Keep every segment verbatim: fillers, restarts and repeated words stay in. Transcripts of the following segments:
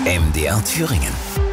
M D R Thüringen.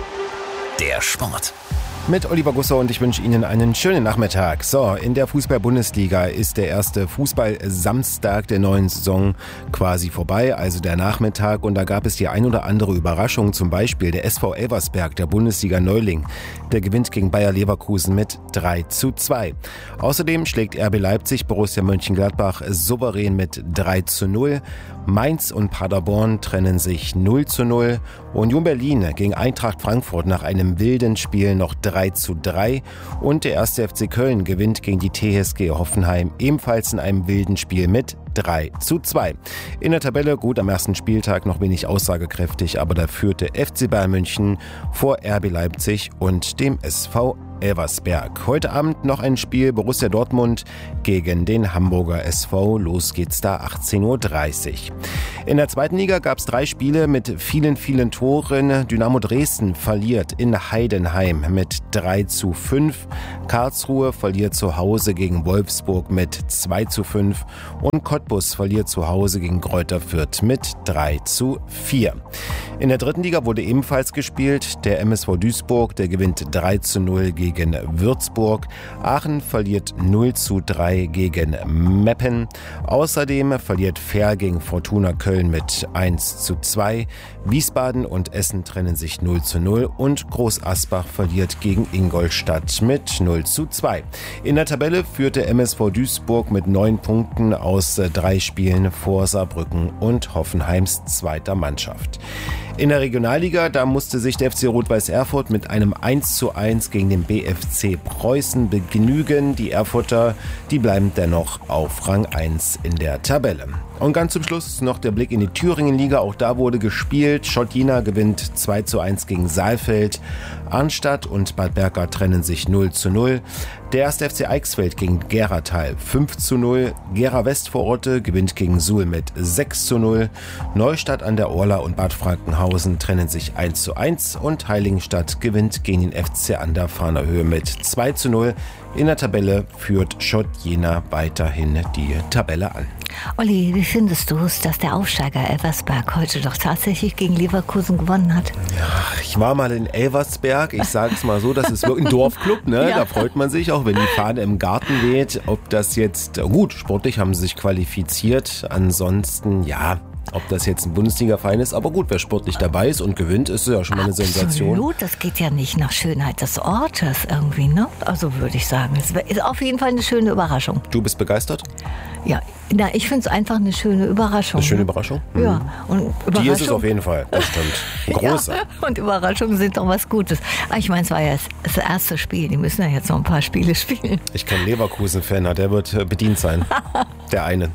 Der Sport. Mit Oliver Gusser und ich wünsche Ihnen einen schönen Nachmittag. So, in der Fußball-Bundesliga ist der erste Fußball-Samstag der neuen Saison quasi vorbei, also der Nachmittag. Und da gab es die ein oder andere Überraschung, zum Beispiel der S V Elversberg, der Bundesliga-Neuling. Der gewinnt gegen Bayer Leverkusen mit drei zu zwei. Außerdem schlägt R B Leipzig Borussia Mönchengladbach souverän mit drei zu null. Mainz und Paderborn trennen sich null zu null. Union Berlin gegen Eintracht Frankfurt nach einem wilden Spiel noch drei zu drei. Und der erste F C Köln gewinnt gegen die T S G Hoffenheim ebenfalls in einem wilden Spiel mit drei zu zwei. In der Tabelle gut am ersten Spieltag noch wenig aussagekräftig, aber da führte F C Bayern München vor R B Leipzig und dem S V Elversberg. Heute Abend noch ein Spiel Borussia Dortmund gegen den Hamburger S V. Los geht's da achtzehn Uhr dreißig. In der zweiten Liga gab es drei Spiele mit vielen, vielen Toren. Dynamo Dresden verliert in Heidenheim mit drei zu fünf. Karlsruhe verliert zu Hause gegen Wolfsburg mit zwei zu fünf. Und Cottbus verliert zu Hause gegen Greuther Fürth mit drei zu vier. In der dritten Liga wurde ebenfalls gespielt. Der M S V Duisburg, der gewinnt drei zu null gegen gegen Würzburg. Aachen verliert null zu drei gegen Meppen. Außerdem verliert Verl gegen Fortuna Köln mit eins zu zwei. Wiesbaden und Essen trennen sich null zu null und Groß Asbach verliert gegen Ingolstadt mit null zu zwei. In der Tabelle führte M S V Duisburg mit neun Punkten aus drei Spielen vor Saarbrücken und Hoffenheims zweiter Mannschaft. In der Regionalliga, da musste sich der F C Rot-Weiß Erfurt mit einem eins zu eins gegen den B F C Preußen begnügen. Die Erfurter, die bleiben dennoch auf Rang eins in der Tabelle. Und ganz zum Schluss noch der Blick in die Thüringen-Liga. Auch da wurde gespielt. Schott Jena gewinnt zwei zu eins gegen Saalfeld. Arnstadt und Bad Berka trennen sich null zu null. Der erste F C Eichsfeld gegen Geratal fünf zu null. Gera Westvororte gewinnt gegen Suhl mit sechs zu null. Neustadt an der Orla und Bad Frankenhausen trennen sich eins zu eins. Und Heiligenstadt gewinnt gegen den F C an der Fahnerhöhe mit zwei zu null. In der Tabelle führt Schott Jena weiterhin die Tabelle an. Olli, wie findest du es, dass der Aufsteiger Elversberg heute doch tatsächlich gegen Leverkusen gewonnen hat? Ja, ich war mal in Elversberg. Ich sage es mal so, das ist wirklich ein Dorfclub. Ne? Ja. Da freut man sich auch, wenn die Fahne im Garten weht. Ob das jetzt, gut, sportlich haben sie sich qualifiziert. Ansonsten, ja, ob das jetzt ein Bundesliga-Verein ist. Aber gut, wer sportlich dabei ist und gewinnt, ist ja schon mal eine Sensation. Absolut, das geht ja nicht nach Schönheit des Ortes irgendwie, ne? Also würde ich sagen, es ist auf jeden Fall eine schöne Überraschung. Du bist begeistert? Ja, na, ich finde es einfach eine schöne Überraschung. Eine schöne ne? Überraschung? Ja. Und Überraschung, die ist es auf jeden Fall, das stimmt. Große. Ja, und Überraschungen sind doch was Gutes. Aber ich meine, es war ja das erste Spiel. Die müssen ja jetzt noch ein paar Spiele spielen. Ich kenne Leverkusen-Fan, der wird bedient sein. Der eine.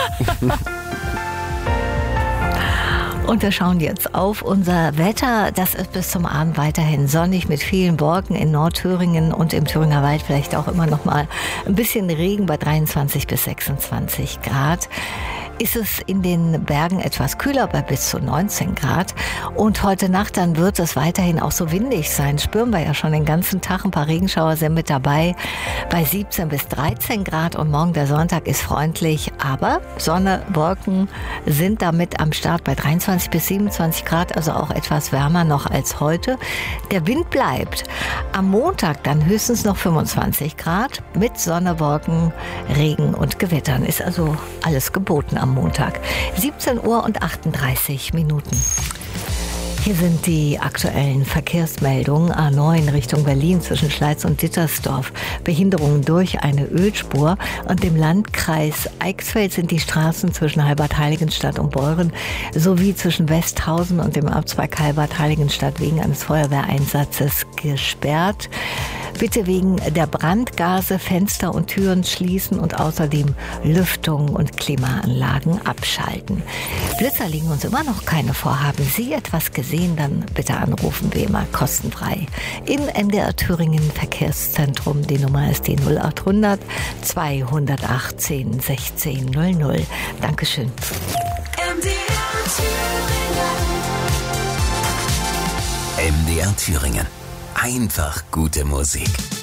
Und wir schauen jetzt auf unser Wetter. Das ist bis zum Abend weiterhin sonnig mit vielen Wolken in Nordthüringen und im Thüringer Wald vielleicht auch immer noch mal ein bisschen Regen bei dreiundzwanzig bis sechsundzwanzig Grad. Ist es in den Bergen etwas kühler bei bis zu neunzehn Grad. Und heute Nacht dann wird es weiterhin auch so windig sein. Spüren wir ja schon den ganzen Tag. Ein paar Regenschauer sind mit dabei bei siebzehn bis dreizehn Grad. Und morgen der Sonntag ist freundlich. Aber Sonne, Wolken sind damit am Start bei dreiundzwanzig bis siebenundzwanzig Grad. Also auch etwas wärmer noch als heute. Der Wind bleibt. Am Montag dann höchstens noch fünfundzwanzig Grad mit Sonne, Wolken, Regen und Gewittern. Ist also alles geboten am Montag. siebzehn Uhr und achtunddreißig Minuten. Hier sind die aktuellen Verkehrsmeldungen. A neun Richtung Berlin zwischen Schleiz und Dittersdorf. Behinderungen durch eine Ölspur. Und im Landkreis Eichsfeld sind die Straßen zwischen Halbert-Heiligenstadt und Beuren sowie zwischen Westhausen und dem Abzweig Halbert-Heiligenstadt wegen eines Feuerwehreinsatzes gesperrt. Bitte wegen der Brandgase Fenster und Türen schließen und außerdem Lüftung und Klimaanlagen abschalten. Blitzer liegen uns immer noch keine vor. Haben Sie etwas gesehen, dann bitte anrufen, wie immer kostenfrei. Im M D R Thüringen Verkehrszentrum. Die Nummer ist die null acht hundert zweihundertachtzehn sechzehn null null. Dankeschön. M D R Thüringen. M D R Thüringen. Einfach gute Musik.